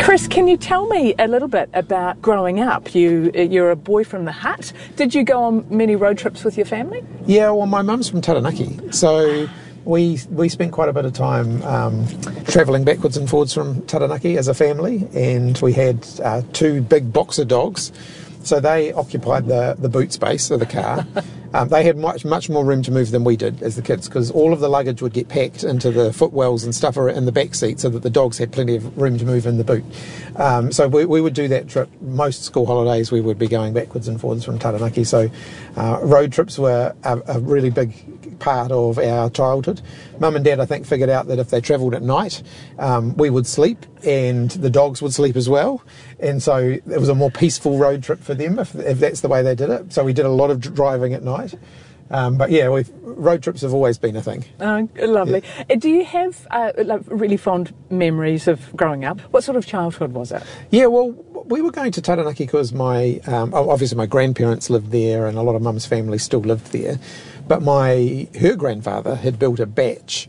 Chris, can you tell me a little bit about growing up? You're a boy from the hut. Did you go on many road trips with your family? Yeah, well, my mum's from Taranaki, so we spent quite a bit of time travelling backwards and forwards from Taranaki as a family, and we had two big boxer dogs, so they occupied the boot space of the car. They had much more room to move than we did as the kids, because all of the luggage would get packed into the footwells and stuff in the back seat, so that the dogs had plenty of room to move in the boot. So we would do that trip. Most school holidays we would be going backwards and forwards from Taranaki, so road trips were a really big part of our childhood. Mum and Dad, I think, figured out that if they travelled at night, we would sleep and the dogs would sleep as well, and so it was a more peaceful road trip for them if that's the way they did it. So we did a lot of driving at night. But yeah, road trips have always been a thing. Oh, lovely. Yeah. Do you have really fond memories of growing up? What sort of childhood was it? Yeah, well, we were going to Taranaki because obviously my grandparents lived there, and a lot of Mum's family still lived there. But her grandfather had built a bach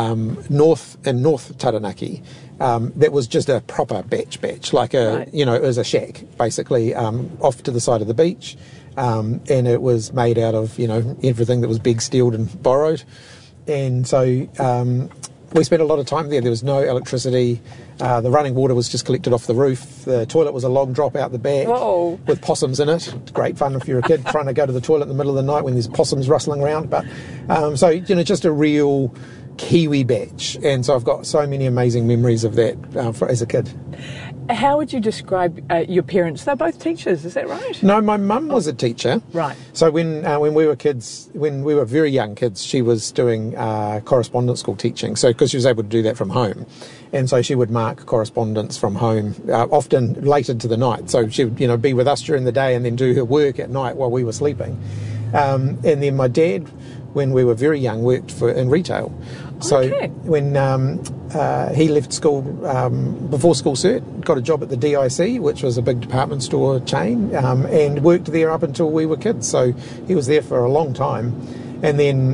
North Taranaki. That was just a proper bach, like right. It was a shack basically off to the side of the beach. And it was made out of, everything that was big, steeled and borrowed. And so we spent a lot of time there. There was no electricity. The running water was just collected off the roof. The toilet was a long drop out the back. Whoa. With possums in it. Great fun if you're a kid trying to go to the toilet in the middle of the night when there's possums rustling around. But just a real Kiwi bach. And so I've got so many amazing memories of that as a kid. How would you describe your parents? They're both teachers, is that right? No, my mum was a teacher. Right. So when we were kids, when we were very young kids, she was doing correspondence school teaching. So because she was able to do that from home, and so she would mark correspondence from home, often late into the night. So she would be with us during the day and then do her work at night while we were sleeping. And then my dad, when we were very young, worked in retail. So when he left school before school cert, got a job at the DIC, which was a big department store chain, and worked there up until we were kids. So he was there for a long time. And then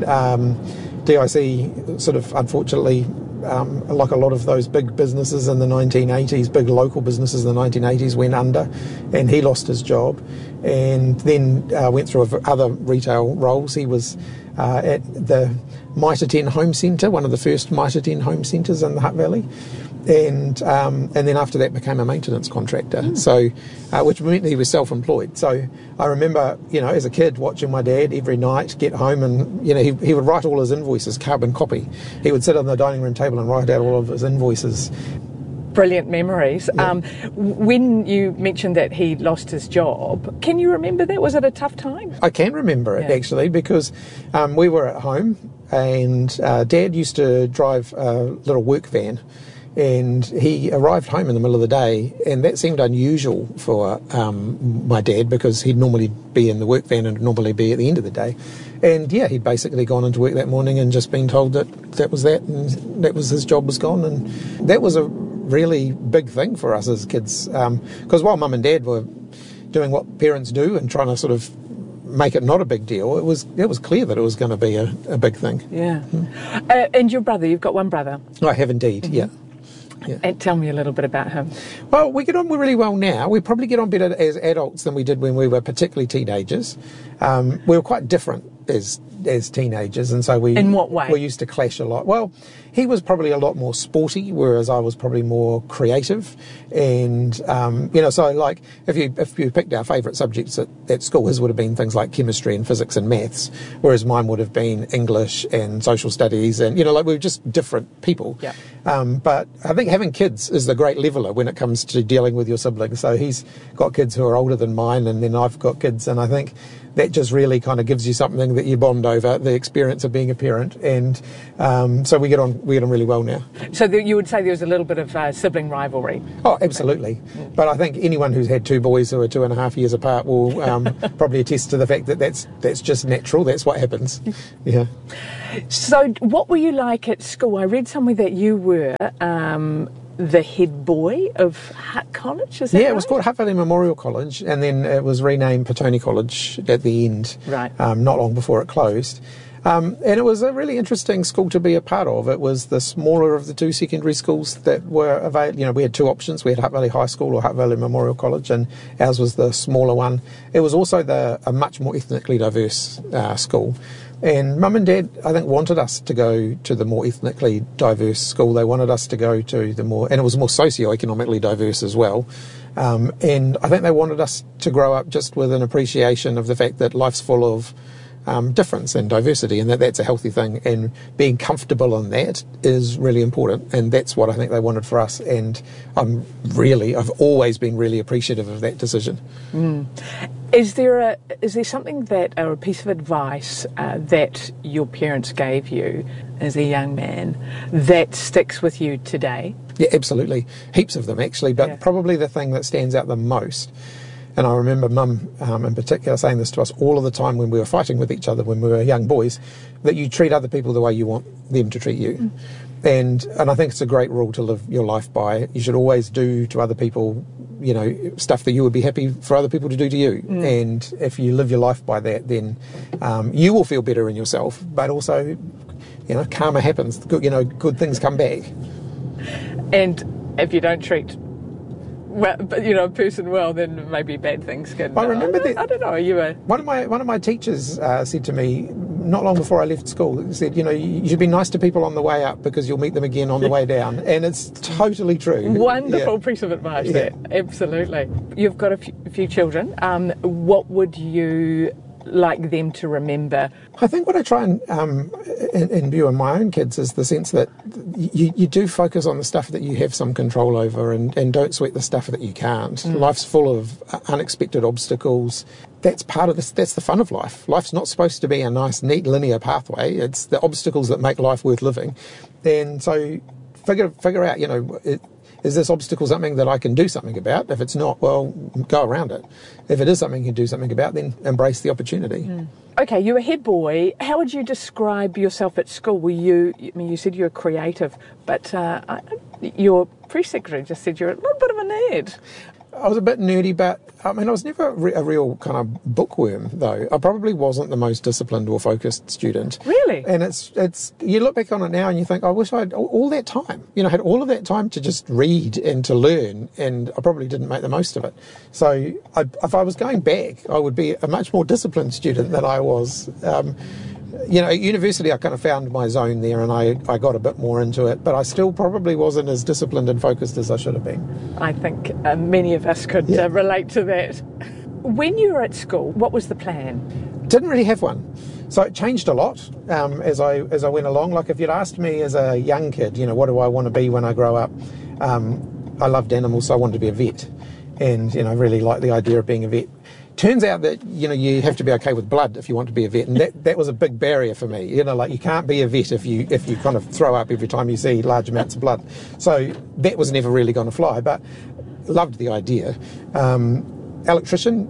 DIC sort of, unfortunately, like a lot of those big businesses in the 1980s, big local businesses in the 1980s, went under, and he lost his job, and then went through other retail roles. He was at the Mitre 10 Home Centre, one of the first Mitre 10 home centres in the Hutt Valley, and then after that became a maintenance contractor. So, which meant he was self-employed. So I remember, as a kid watching my dad every night get home, and he would write all his invoices, carbon copy. He would sit on the dining room table and write out all of his invoices. Brilliant memories. Yeah. When you mentioned that he lost his job, can you remember that? Was it a tough time? I can remember it, actually, because we were at home, and Dad used to drive a little work van, and he arrived home in the middle of the day, and that seemed unusual for my dad, because he'd normally be in the work van and normally be at the end of the day. And yeah, he'd basically gone into work that morning and just been told that was that, and that was his job was gone. And that was a really big thing for us as kids, because while Mum and Dad were doing what parents do and trying to sort of make it not a big deal, it was clear that it was going to be a big thing. Yeah. And your brother, you've got one brother? I have indeed, yeah. Yeah. And tell me a little bit about him. Well, we get on really well now. We probably get on better as adults than we did when we were particularly teenagers. We were quite different as teenagers, and so we... In what way? We used to clash a lot. Well, he was probably a lot more sporty, whereas I was probably more creative. And, so like, if you picked our favourite subjects at school, his would have been things like chemistry and physics and maths, whereas mine would have been English and social studies, and, we were just different people. Yeah. But I think having kids is the great leveller when it comes to dealing with your siblings. So he's got kids who are older than mine, and then I've got kids, and I think that just really kind of gives you something that you bond over, the experience of being a parent. And so we get on really well now. So you would say there was a little bit of sibling rivalry? Oh, absolutely. But I think anyone who's had two boys who are 2.5 years apart will probably attest to the fact that that's just natural. That's what happens. Yeah. So what were you like at school? I read somewhere that you were the head boy of Hutt College, is that right? It was called Hutt Valley Memorial College, and then it was renamed Petone College at the end, right? Not long before it closed. And it was a really interesting school to be a part of. It was the smaller of the two secondary schools that were available. You know, we had two options. We had Hutt Valley High School or Hutt Valley Memorial College, and ours was the smaller one. It was also a much more ethnically diverse school. And Mum and Dad, I think, wanted us to go to the more ethnically diverse school. They wanted us to go to the more, and it was more socio-economically diverse as well. And I think they wanted us to grow up just with an appreciation of the fact that life's full of difference and diversity, and that's a healthy thing, and being comfortable in that is really important, and that's what I think they wanted for us, and I've always been really appreciative of that decision. Is there something or a piece of advice that your parents gave you as a young man that sticks with you today? Yeah, absolutely. Heaps of them, actually, but probably the thing that stands out the most, and I remember Mum in particular saying this to us all of the time when we were fighting with each other when we were young boys, that you treat other people the way you want them to treat you. And I think it's a great rule to live your life by. You should always do to other people, you know, stuff that you would be happy for other people to do to you. And if you live your life by that, then you will feel better in yourself, but also, you know, karma happens. Good things come back. And if you don't treat a person well, then maybe bad things can. I remember that. I don't know. One of my teachers said to me not long before I left school. He said, you should be nice to people on the way up because you'll meet them again on the way down, and it's totally true. Wonderful piece of advice. There, absolutely. You've got a few children. What would you like them to remember? I think what I try and imbue in my own kids is the sense that you do focus on the stuff that you have some control over, and don't sweat the stuff that you can't. Life's full of unexpected obstacles. That's part of this. That's the fun of life. Life's not supposed to be a nice, neat, linear pathway. It's the obstacles that make life worth living. And so figure out, is this obstacle something that I can do something about? If it's not, well, go around it. If it is something you can do something about, then embrace the opportunity. Okay, you're a head boy. How would you describe yourself at school? You said you're creative, but your pre-secretary just said you're a little bit of a nerd. I was a bit nerdy, but I was never a real kind of bookworm, though. I probably wasn't the most disciplined or focused student. Really? And it's you look back on it now and you think, I wish I had all that time. Had all of that time to just read and to learn, and I probably didn't make the most of it. So if I was going back, I would be a much more disciplined student than I was. At university I kind of found my zone there, and I got a bit more into it, but I still probably wasn't as disciplined and focused as I should have been. I think many of us could relate to that. When you were at school, what was the plan? Didn't really have one. So it changed a lot as I went along. Like if you'd asked me as a young kid, what do I want to be when I grow up? I loved animals, so I wanted to be a vet, and really liked the idea of being a vet. Turns out that you have to be okay with blood if you want to be a vet, and that was a big barrier for me. You can't be a vet if you kind of throw up every time you see large amounts of blood. So that was never really going to fly, but loved the idea. Electrician,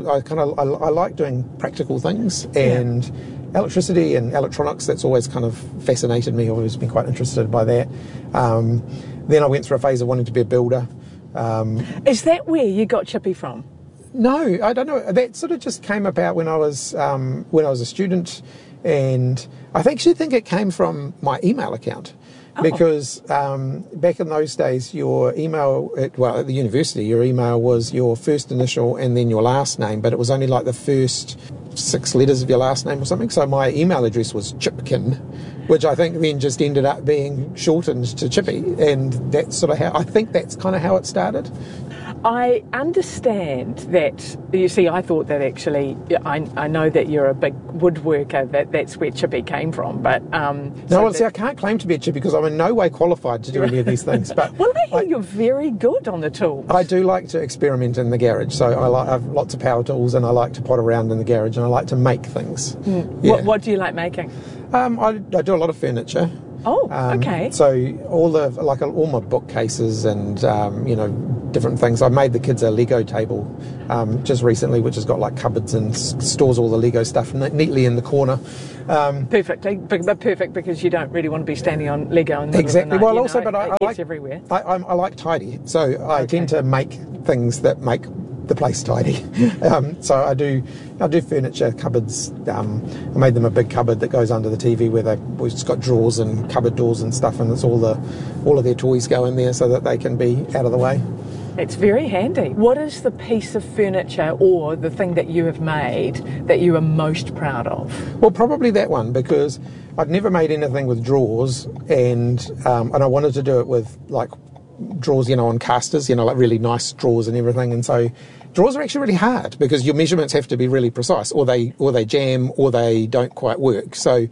I like doing practical things, and electricity and electronics, that's always kind of fascinated me. I've always been quite interested by that. Then I went through a phase of wanting to be a builder. Is that where you got Chippy from? No, I don't know. That sort of just came about when I was a student, and I actually think it came from my email account. Because back in those days, your email, at the university, your email was your first initial and then your last name, but it was only like the first 6 letters of your last name or something. So my email address was Chipkin, which I think then just ended up being shortened to Chippy, and that's sort of I think that's kind of how it started. I understand that, you see, I thought that actually, I know that you're a big woodworker, that's where Chippy came from, but... I can't claim to be a Chippy because I'm in no way qualified to do any of these things. But well, I hear you're very good on the tools. I do like to experiment in the garage, so I have lots of power tools, and I like to pot around in the garage, and I like to make things. Yeah. What do you like making? I do a lot of furniture. Oh, okay. So all my bookcases and different things. I made the kids a Lego table just recently, which has got like cupboards and stores all the Lego stuff neatly in the corner. Perfect because you don't really want to be standing on Lego in the middle exactly. of the night, Well, also, but I like everywhere. I like tidy, so I tend to make things that make the place tidy. So I do furniture cupboards. I made them a big cupboard that goes under the TV where it's got drawers and cupboard doors and stuff, and it's all of their toys go in there so that they can be out of the way. It's very handy. What is the piece of furniture or the thing that you have made that you are most proud of? Well, probably that one, because I'd never made anything with drawers, and I wanted to do it with like drawers, on casters, like really nice drawers and everything. And so drawers are actually really hard because your measurements have to be really precise, or they jam, or they don't quite work. So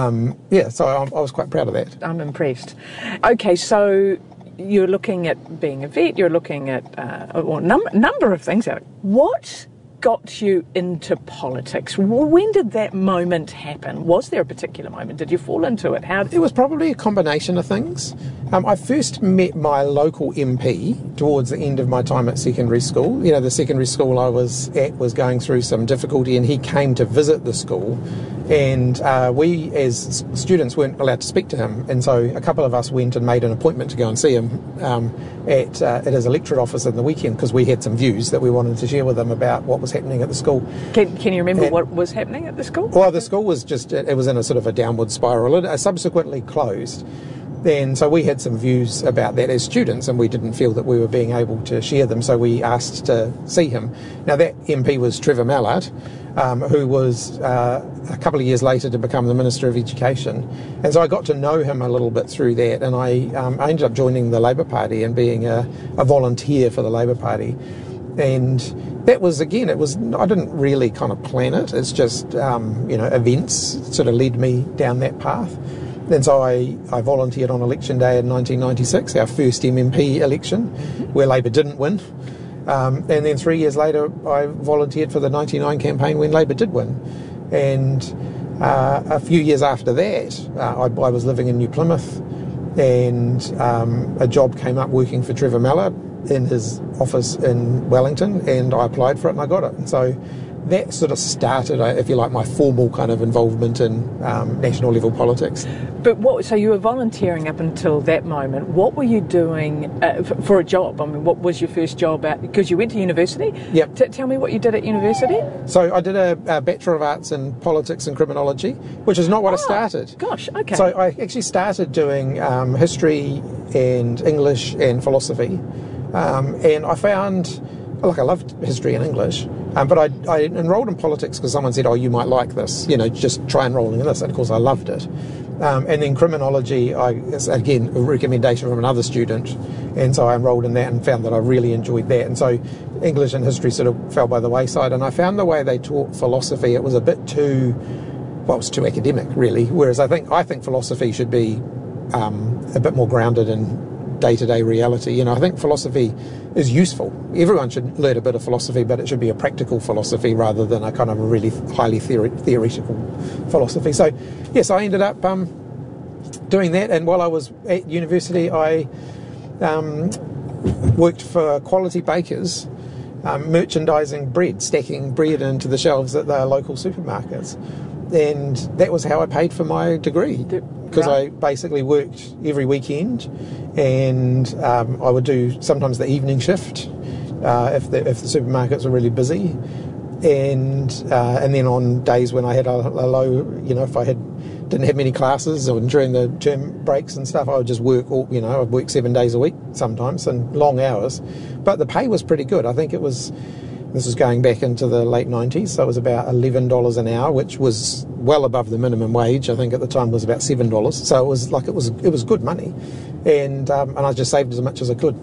so I was quite proud of that. I'm impressed. Okay, so you're looking at being a vet, you're looking at a number of things. What got you into politics? When did that moment happen? Was there a particular moment? Did you fall into it? It was probably a combination of things. I first met my local MP towards the end of my time at secondary school. The secondary school I was at was going through some difficulty, and he came to visit the school. And we, as students, weren't allowed to speak to him. And so a couple of us went and made an appointment to go and see him at his electorate office in the weekend, because we had some views that we wanted to share with him about what was happening at the school. Can you remember what was happening at the school? Well, the school was it was in a sort of a downward spiral. It subsequently closed. And so we had some views about that as students, and we didn't feel that we were being able to share them, so we asked to see him. Now, that MP was Trevor Mallard, who was a couple of years later to become the Minister of Education. And so I got to know him a little bit through that, and I ended up joining the Labour Party and being a volunteer for the Labour Party. And that was, again, I didn't really kind of plan it. It's just, events sort of led me down that path. And so I volunteered on election day in 1996, our first MMP election, where Labour didn't win. And then 3 years later, I volunteered for the 99 campaign when Labour did win. And a few years after that, I was living in New Plymouth, and a job came up working for Trevor Mallard in his office in Wellington, and I applied for it and I got it. And so that sort of started, if you like, my formal kind of involvement in national level politics. But so you were volunteering up until that moment. What were you doing for a job? I mean, what was your first job at? Because you went to university? Yep. Tell me what you did at university. So I did a Bachelor of Arts in Politics and Criminology, which is not what I started. Gosh, okay. So I actually started doing history and English and philosophy. And I found, I loved history and English, but I enrolled in politics because someone said, you might like this, just try enrolling in this. And of course I loved it. And then criminology, again, a recommendation from another student. And so I enrolled in that and found that I really enjoyed that. And so English and history sort of fell by the wayside. And I found the way they taught philosophy, it was a bit too, it was too academic, really. Whereas I think philosophy should be a bit more grounded in day-to-day reality. I think philosophy is useful. Everyone should learn a bit of philosophy, but it should be a practical philosophy rather than a kind of a really highly theoretical philosophy. So, yes, I ended up doing that, and while I was at university, I worked for Quality Bakers, merchandising bread, stacking bread into the shelves at the local supermarkets. And that was how I paid for my degree, because I basically worked every weekend, and I would do sometimes the evening shift if the supermarkets were really busy, and then on days when I had a low, if I didn't have many classes, or during the term breaks and stuff, I would just work I'd work 7 days a week sometimes, and long hours, but the pay was pretty good. I think this was going back into the late 90s, so it was about $11 an hour, which was well above the minimum wage. I think at the time was about $7. So it was good money, and I just saved as much as I could.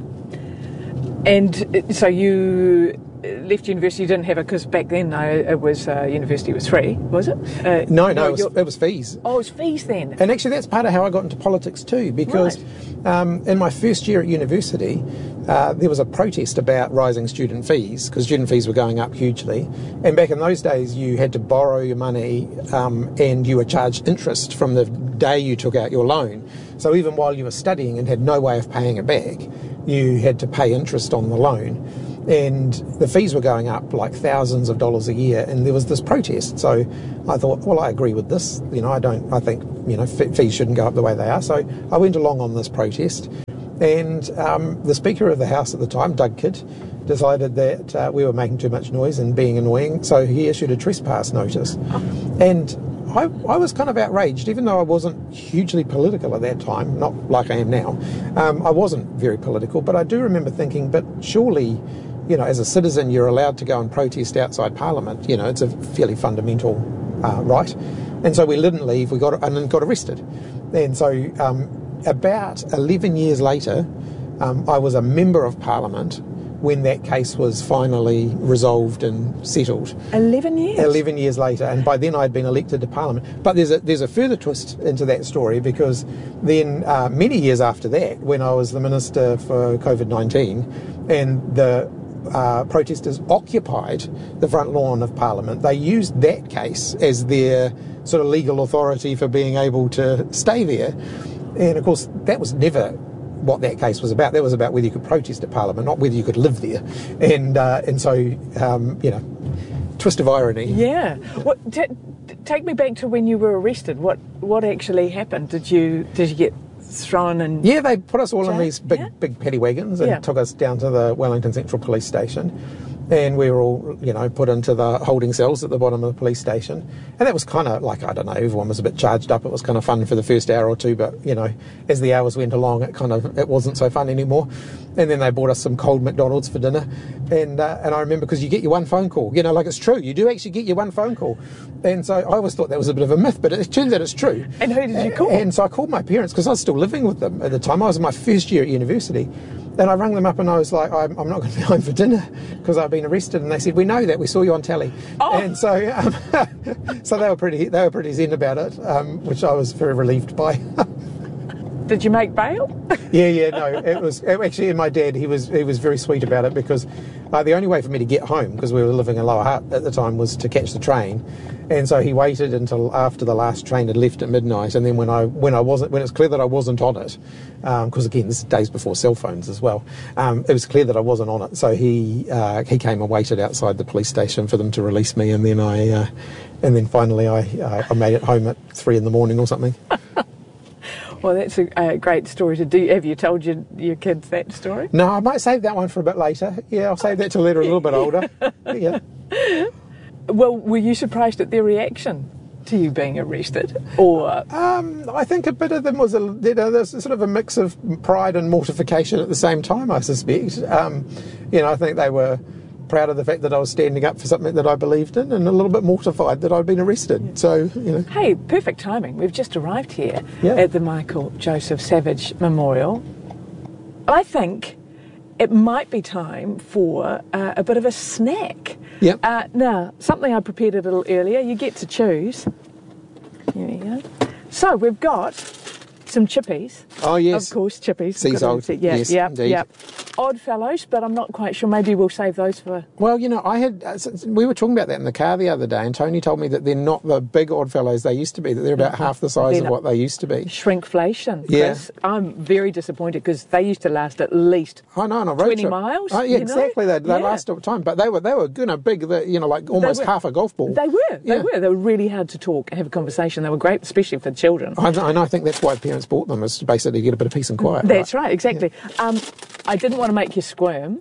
And so you left university, you didn't have it, because back then it was university was free, was it? No, it was fees. Oh, it was fees then. And actually that's part of how I got into politics too, because in my first year at university, there was a protest about rising student fees, because student fees were going up hugely. And back in those days, you had to borrow your money and you were charged interest from the day you took out your loan. So even while you were studying and had no way of paying it back, you had to pay interest on the loan. And the fees were going up like thousands of dollars a year, and there was this protest. So I thought, well, I agree with this. I think fees shouldn't go up the way they are. So I went along on this protest. And the Speaker of the House at the time, Doug Kidd, decided that we were making too much noise and being annoying, so he issued a trespass notice. And I was kind of outraged, even though I wasn't hugely political at that time, not like I am now. I wasn't very political, but I do remember thinking, but surely, as a citizen, you're allowed to go and protest outside Parliament. It's a fairly fundamental right. And so we didn't leave, we got arrested. And so about 11 years later, I was a member of Parliament when that case was finally resolved and settled. 11 years? 11 years later, and by then I'd been elected to Parliament. But there's a further twist into that story, because then many years after that, when I was the Minister for COVID-19 and the protesters occupied the front lawn of Parliament, they used that case as their sort of legal authority for being able to stay there. And of course, that was never what that case was about. That was about whether you could protest at Parliament, not whether you could live there. And so, twist of irony. Yeah. Take me back to when you were arrested. What actually happened? Did you get thrown in? Yeah, they put us all in these big paddy wagons and Yeah. took us down to the Wellington Central Police Station. And we were all, put into the holding cells at the bottom of the police station. And that was kind of like, I don't know, everyone was a bit charged up. It was kind of fun for the first hour or two, but, as the hours went along, it wasn't so fun anymore. And then they bought us some cold McDonald's for dinner. And I remember, because you get your one phone call, like it's true. You do actually get your one phone call. And so I always thought that was a bit of a myth, but it turns out it's true. And who did you call? And so I called my parents, because I was still living with them at the time. I was in my first year at university. And I rang them up and I was like, I'm not going to be home for dinner because I've been arrested. And they said, we know that, we saw you on telly. Oh. And so so they were pretty zen about it, which I was very relieved by. Did you make bail? Yeah, no, it was actually, my dad, he was very sweet about it, because the only way for me to get home, because we were living in Lower Hutt at the time, was to catch the train. And so he waited until after the last train had left at midnight, and then when it's clear that I wasn't on it, because again, this is days before cell phones as well, it was clear that I wasn't on it. So he came and waited outside the police station for them to release me, and then finally I made it home at 3 a.m. or something. Well, that's a great story to do. Have you told your kids that story? No, I might save that one for a bit later. Yeah, I'll save that till they're a little bit older. Yeah. Well, were you surprised at their reaction to you being arrested? Or I think a bit of them was there's sort of a mix of pride and mortification at the same time, I suspect. I think they were proud of the fact that I was standing up for something that I believed in, and a little bit mortified that I'd been arrested. Yeah. So, Hey, perfect timing. We've just arrived here Yeah. at the Michael Joseph Savage Memorial. I think it might be time for a bit of a snack. Yep. Now, something I prepared a little earlier. You get to choose. Here we go. So we've got some chippies. Oh, yes. Of course, chippies. Sea salt. Yes, indeed. Yeah. Odd fellows, but I'm not quite sure. Maybe we'll save those for... Well, we were talking about that in the car the other day, and Tony told me that they're not the big Odd Fellows they used to be, that they're about half the size of what they used to be. Shrinkflation, Yeah. Chris. I'm very disappointed, because they used to last at least I know, on a road 20 trip. miles. Oh, yeah, exactly. They Yeah. last all the time, but they were big, like almost half a golf ball. They were really hard to talk, have a conversation. They were great, especially for children. I think that's why parents bought them, is to basically get a bit of peace and quiet. That's right, exactly. Yeah. I didn't want to make you squirm,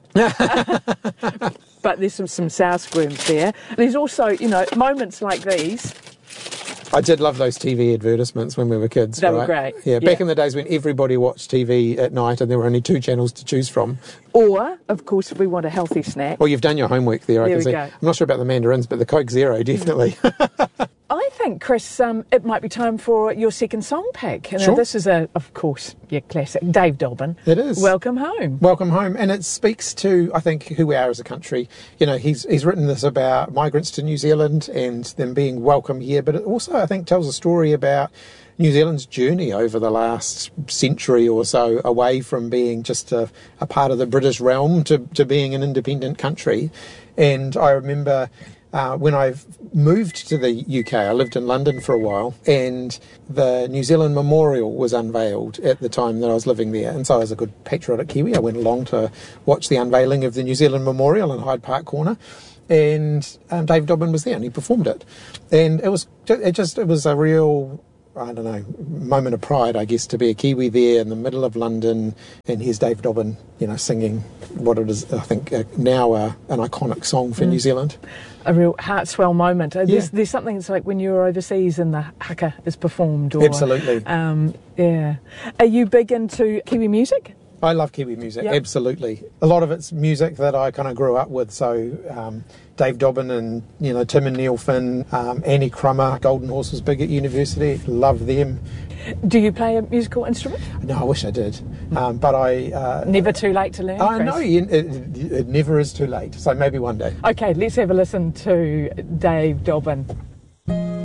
but there's some sour squirms there. There's also, moments like these. I did love those TV advertisements when we were kids. They were great. Yeah, back in the days when everybody watched TV at night and there were only 2 channels to choose from. Or, of course, if we want a healthy snack. Well, you've done your homework there, I can see. Go. I'm not sure about the mandarins, but the Coke Zero, definitely. I think, Chris, it might be time for your second song pack. Sure. This is, of course, your classic, Dave Dobbyn. It is. Welcome Home. Welcome Home. And it speaks to, I think, who we are as a country. He's written this about migrants to New Zealand and them being welcome here, but it also, I think, tells a story about New Zealand's journey over the last century or so, away from being just a part of the British realm to being an independent country. And I remember when I moved to the UK, I lived in London for a while, and the New Zealand Memorial was unveiled at the time that I was living there. And so, as a good patriotic Kiwi, I went along to watch the unveiling of the New Zealand Memorial in Hyde Park Corner. And Dave Dobbyn was there, and he performed it. And it was a real I don't know, moment of pride, I guess, to be a Kiwi there in the middle of London, and here's Dave Dobbyn, singing what it is, I think, now an iconic song for New Zealand. A real heart-swell moment. There's something that's like when you're overseas and the haka is performed. Or, Absolutely. Yeah. Are you big into Kiwi music? I love Kiwi music, Yep. absolutely. A lot of it's music that I kind of grew up with, so Dave Dobbyn and, Tim and Neil Finn, Annie Crummer, Golden Horse was big at university, love them. Do you play a musical instrument? No, I wish I did, but I... Never too late to learn, I Chris? know, it never is too late, so maybe one day. Okay, let's have a listen to Dave Dobbyn.